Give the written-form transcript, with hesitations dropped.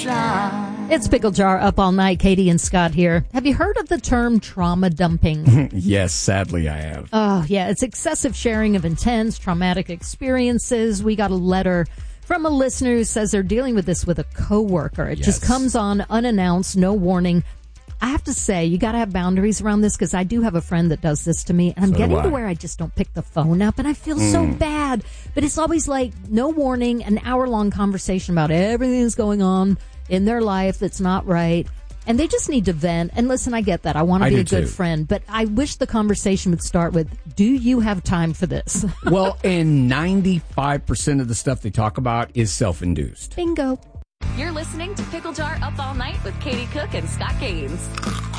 shine. It's Pickle Jar up all night. Katie and Scott here. Have you heard of the term trauma dumping? Yes, sadly I have. Oh, yeah. It's excessive sharing of intense, traumatic experiences. We got a letter from a listener who says they're dealing with this with a coworker. It just comes on unannounced, no warning. I have to say, you got to have boundaries around this because I do have a friend that does this to me. And I'm getting to where I just don't pick the phone up and I feel so bad. But it's always like no warning, an hour-long conversation about everything that's going on in their life that's not right. And they just need to vent. And listen, I get that. I want to be a good friend. But I wish the conversation would start with, do you have time for this? Well, and 95% of the stuff they talk about is self-induced. Bingo. You're listening to Pickle Jar Up All Night with Katie Cook and Scott Gaines.